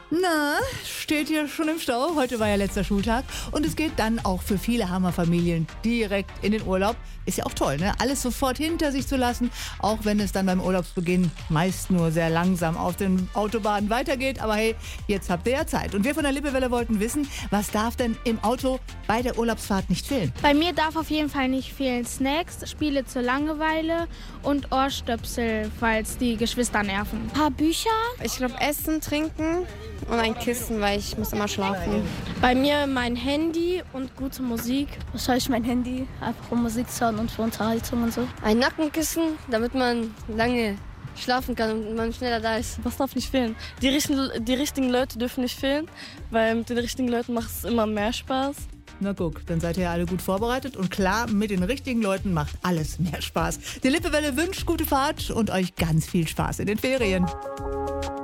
Na, steht hier schon im Stau. Heute war ja letzter Schultag. Und es geht dann auch für viele Hammerfamilien direkt in den Urlaub. Ist ja auch toll, ne? Alles sofort hinter sich zu lassen, auch wenn es dann beim Urlaubsbeginn meist nur sehr langsam auf den Autobahnen weitergeht. Aber hey, jetzt habt ihr ja Zeit. Und wir von der Lippewelle wollten wissen, was darf denn im Auto bei der Urlaubsfahrt nicht fehlen? Bei mir darf auf jeden Fall nicht fehlen Snacks, Spiele zur Langeweile und Ohrstöpsel, falls die Geschwister nerven. Ein paar Bücher. Ich glaube Essen, Trinken und ein Kissen, weil ich muss immer schlafen. Bei mir mein Handy und gute Musik. Wahrscheinlich mein Handy, einfach um Musik zu hören und für Unterhaltung und so. Ein Nackenkissen, damit man lange schlafen kann und man schneller da ist. Was darf nicht fehlen? Die richtigen Leute dürfen nicht fehlen, weil mit den richtigen Leuten macht es immer mehr Spaß. Na guck, dann seid ihr ja alle gut vorbereitet und klar, mit den richtigen Leuten macht alles mehr Spaß. Die Lippewelle wünscht gute Fahrt und euch ganz viel Spaß in den Ferien.